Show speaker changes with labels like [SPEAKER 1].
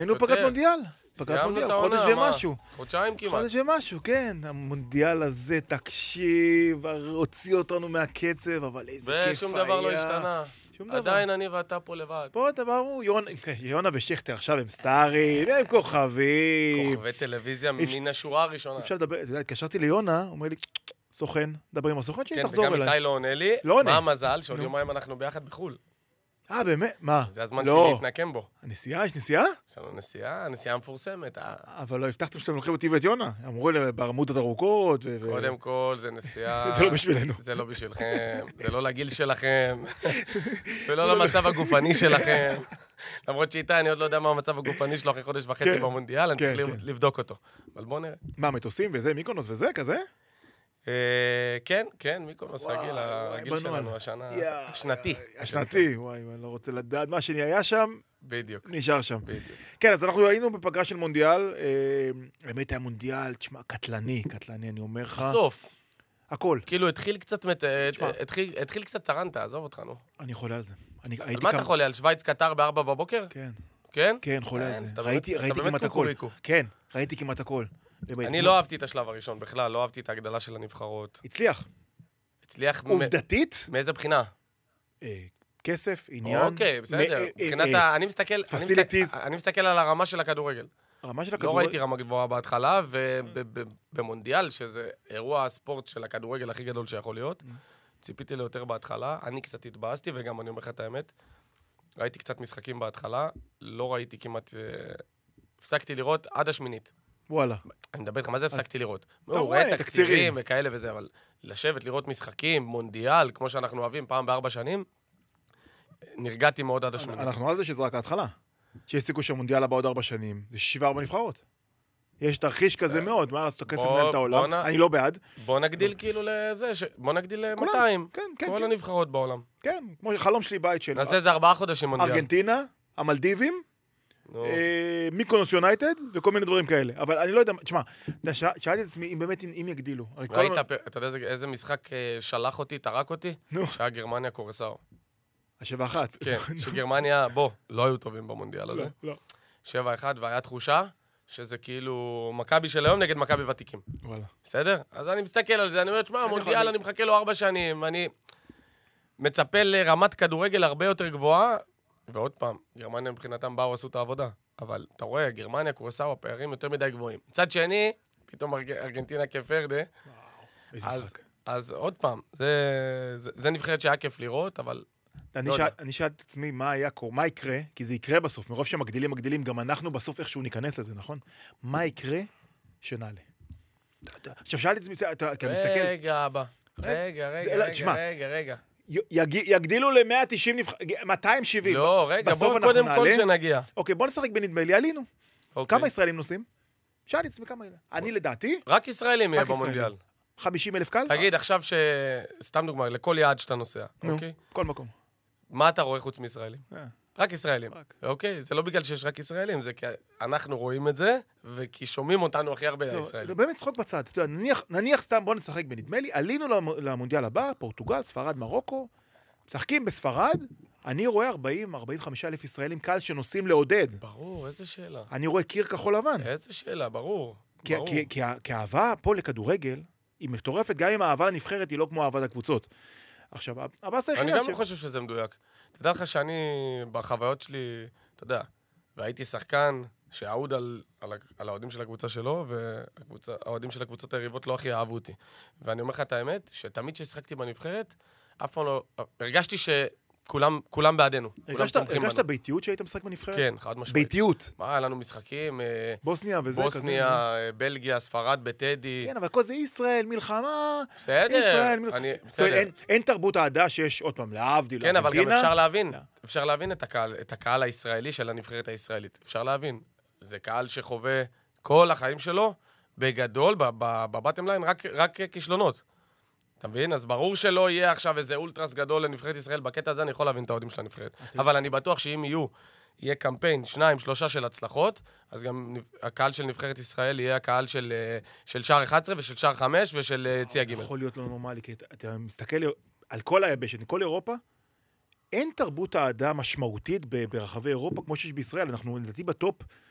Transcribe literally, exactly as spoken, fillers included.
[SPEAKER 1] היינו פגרת מונדיאל. פגרת מונדיאל, חודש ומשהו.
[SPEAKER 2] חודשיים כמעט.
[SPEAKER 1] חודש ומשהו, כן. המונדיאל הזה, תקשיב, הוציא אותנו מהקצב, אבל איזה כיף היה.
[SPEAKER 2] ושום דבר לא השתנה. עדיין אני ואתה פה לבד.
[SPEAKER 1] פה אתה ברור, יונה ושכטר עכשיו הם סטארים, הם כוכבים.
[SPEAKER 2] כוכבי טלוויזיה מן השורה הראשונה.
[SPEAKER 1] אפשר לדבר, אתה יודע, התקשרתי ליונה, הוא אומר לי, סוכן, דבר עם הסוכן שלי, תחזור אליי.
[SPEAKER 2] כן, וגם איתי לא עונה לי. מה המזל שעוד יומיים אנחנו ביחד בחול.
[SPEAKER 1] אה, באמת? מה?
[SPEAKER 2] זה הזמן שלי להתנקם בו.
[SPEAKER 1] הנסיעה? יש נסיעה?
[SPEAKER 2] יש לנו נסיעה, הנסיעה המפורסמת.
[SPEAKER 1] אבל לא הבטחתם שאתם לוקחים אותי ואת יונה. אמרו לי, ברמות הדרוכות.
[SPEAKER 2] קודם כל, זה נסיעה...
[SPEAKER 1] זה לא בשבילנו.
[SPEAKER 2] זה לא בשבילכם, זה לא לגיל שלכם, ולא למצב הגופני שלכם. למרות שאיתה, אני עוד לא יודע מה המצב הגופני שלו אחרי חודש וחצי במונדיאל, אני צריך לבדוק אותו. אבל בואו נראה.
[SPEAKER 1] מה, מטוסים וזה, מיקונוס וזה, כזה?
[SPEAKER 2] כן, כן, מיקונוס רגיל, הגיל שלנו, השנה, השנתי.
[SPEAKER 1] השנתי, וואי, אני לא רוצה לדעת מה שאני היה שם.
[SPEAKER 2] בדיוק.
[SPEAKER 1] נשאר שם. כן, אז אנחנו היינו בפגרה של מונדיאל, באמת היה מונדיאל, תשמע, קטלני, קטלני, אני אומר לך.
[SPEAKER 2] בסוף.
[SPEAKER 1] הכל.
[SPEAKER 2] כאילו, התחיל קצת, התחיל קצת טרנטה, עזוב אותך, נו.
[SPEAKER 1] אני חולה על זה.
[SPEAKER 2] על מה אתה חולה? על שוויץ קטר בארבע בבוקר?
[SPEAKER 1] כן.
[SPEAKER 2] כן?
[SPEAKER 1] כן, חולה על זה. ראיתי כמעט הכל. כן, ראיתי כמעט הכל.
[SPEAKER 2] אני לא אהבתי את השלב הראשון בכלל, לא אהבתי את ההגדלה של הנבחרות.
[SPEAKER 1] הצליח.
[SPEAKER 2] הצליח...
[SPEAKER 1] עובדתית?
[SPEAKER 2] מאיזה בחינה?
[SPEAKER 1] כסף, עניין.
[SPEAKER 2] אוקיי, בסדר. מבחינת ה... אני מסתכל... אני מסתכל על הרמה של הכדורגל.
[SPEAKER 1] הרמה של הכדורגל?
[SPEAKER 2] לא ראיתי רמה גבוהה בהתחלה, ובמונדיאל, שזה אירוע הספורט של הכדורגל הכי גדול שיכול להיות, ציפיתי ליותר בהתחלה. אני קצת התבאסתי, וגם אני אומר לך את האמת, ראיתי קצת משחקים בהתחלה, לא ראיתי כמעט... הפסקתי לראות עד השמינית.
[SPEAKER 1] וואלה.
[SPEAKER 2] אני מדבר לך, מה זה הפסקתי לראות? הוא רואה תקצירים וכאלה וזה, אבל לשבת, לראות משחקים, מונדיאל, כמו שאנחנו אוהבים, פעם בארבע שנים, נרגעתי מאוד עד השמונה.
[SPEAKER 1] אנחנו על זה שזה רק ההתחלה. שיש סיכוי שהמונדיאל הבא עוד ארבע שנים, זה שבעה ארבע נבחרות. יש תרחיש כזה מאוד, מה לעשות הכסף מנהל את העולם, אני לא בעד.
[SPEAKER 2] בוא נגדיל כאילו לזה, בוא נגדיל ל-מאתיים, כל הנבחרות בעולם.
[SPEAKER 1] כן, כמו חלום שלי בית של...
[SPEAKER 2] נעשה איזה ארבעה חודשים מונדיאל.
[SPEAKER 1] ארגנטינה, המלדיבים, מיקונוס יונייטד וכל מיני דברים כאלה. אבל אני לא יודע, תשמע, שאלתי את עצמי אם באמת, אם יגדילו.
[SPEAKER 2] ראית, אתה יודע איזה משחק שלח אותי, טרק אותי? שהיה גרמניה קורסאו.
[SPEAKER 1] השבע אחת.
[SPEAKER 2] כן, שגרמניה, בוא, לא היו טובים במונדיאל הזה.
[SPEAKER 1] לא.
[SPEAKER 2] שבע אחת, והיה תחושה שזה כאילו מכבי של היום נגד מכבי ותיקים.
[SPEAKER 1] וואלה.
[SPEAKER 2] בסדר? אז אני מסתכל על זה, אני אומר, תשמע, המונדיאל, אני מחכה לו ארבע שנים, אני מצפה לרמת כדורגל הרבה יותר גבוהה, ועוד פעם, גרמניה מבחינתם באו, עשו את העבודה. אבל אתה רואה, גרמניה, קורסאו, הפערים יותר מדי גבוהים. מצד שני, פתאום ארגנטינה כפרדה. אז, אז עוד פעם, זה, זה, זה נבחרת שהיה כיף לראות, אבל...
[SPEAKER 1] אני שאל, אני שאלתי את עצמי מה היה קורה, מה יקרה, כי זה יקרה בסוף, מרוב שמגדילים, מגדילים, גם אנחנו בסוף איכשהו ניכנס לזה, נכון? מה יקרה שנעלה? עכשיו שאלתי את עצמי, אתה מסתכל...
[SPEAKER 2] רגע, אבא. רגע, רגע, רגע, רגע, רגע.
[SPEAKER 1] יגדילו ל-מאה ותשעים, מאתיים שבעים.
[SPEAKER 2] לא, רגע, בואו קודם כל שנגיע.
[SPEAKER 1] אוקיי, בואו נשחק בנדמה לי, עלינו. כמה ישראלים נוסעים? שאלתי את עצמי כמה אלה. אני לדעתי...
[SPEAKER 2] רק ישראלים יהיה במונדיאל.
[SPEAKER 1] חמישים אלף קל?
[SPEAKER 2] תגיד, עכשיו ש... סתם דוגמא, לכל יעד שאתה נוסע, אוקיי?
[SPEAKER 1] כל מקום.
[SPEAKER 2] מה אתה רואה חוץ מישראלים? רק ישראלים, אוקיי? זה לא בגלל שיש רק ישראלים, זה כי אנחנו רואים את זה, וכי שומעים אותנו הכי הרבה ישראלים.
[SPEAKER 1] לא, באמת צחוק בצד. נניח סתם, בוא נשחק בנדמה לי, עלינו למונדיאל הבא, פורטוגל, ספרד, מרוקו, משחקים בספרד, אני רואה ארבעים ארבעים וחמישה אלף ישראלים קל שנוסעים לעודד.
[SPEAKER 2] ברור, איזה שאלה.
[SPEAKER 1] אני רואה קיר כחול לבן.
[SPEAKER 2] איזה שאלה, ברור.
[SPEAKER 1] כי האהבה פה לכדורגל היא מטורפת, גם אם האהבה לנבחרת היא לא כמו אהבת הקבוצות. עכשיו, הבאסה
[SPEAKER 2] היחידה... אני גם לא חושב שזה מדויק. תדע לך שאני, בחוויות שלי, אתה יודע, והייתי שחקן שעוד על, על, על האוהדים של הקבוצה שלו, והאוהדים של הקבוצות היריבות לא הכי אהבו אותי. ואני אומר לך את האמת, שתמיד ששחקתי בנבחרת, אף פעם לא... הרגשתי שכולם כולם בעדינו.
[SPEAKER 1] הרגשת ביתיות שהיית משחק בנבחרת?
[SPEAKER 2] כן, חד משמעית.
[SPEAKER 1] ביתיות?
[SPEAKER 2] מה, היה לנו משחקים...
[SPEAKER 1] בוסניה וזה כזה.
[SPEAKER 2] בוסניה, בלגיה, ספרד, בטדי.
[SPEAKER 1] כן, אבל כל זה ישראל, מלחמה...
[SPEAKER 2] בסדר.
[SPEAKER 1] ישראל,
[SPEAKER 2] אני... בסדר.
[SPEAKER 1] אין תרבות אהדה שיש, עוד פעם, להבדיל,
[SPEAKER 2] כן, אבל גם אפשר להבין. אפשר להבין את הקהל, את הקהל הישראלי של הנבחרת הישראלית. אפשר להבין. זה קהל שחווה כל החיים שלו, בגדול, בבטם ליין, רק, רק כישלונות. אתה מבין? אז ברור שלא יהיה עכשיו איזה אולטרס גדול לנבחרת ישראל. בקטע הזה אני יכול להבין את האוהדים של הנבחרת. אבל אני בטוח שאם יהיו, יהיה קמפיין, שניים, שלושה של הצלחות, אז גם הקהל של נבחרת ישראל יהיה הקהל של, של שער אחת עשרה ושל שער חמש ושל צייה ג'.
[SPEAKER 1] יכול להיות לא נורמלי, כי אתה מסתכל על כל היבשת, כל אירופה, אין תרבות האהדה משמעותית ברחבי אירופה, כמו שיש בישראל. אנחנו נדעתי בטופ